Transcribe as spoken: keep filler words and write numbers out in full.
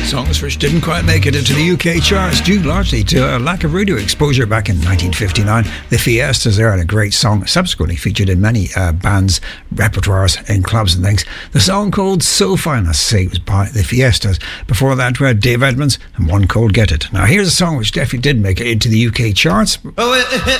Songs which didn't quite make it into the U K charts due largely to a lack of radio exposure back in nineteen fifty-nine. The Fiestas there had a great song, subsequently featured in many uh, bands' repertoires in clubs and things. The song called So Fine, I say, was by the Fiestas. Before that we had Dave Edmunds and one called Get It. Now here's a song which definitely did make it into the U K charts. Oh, it,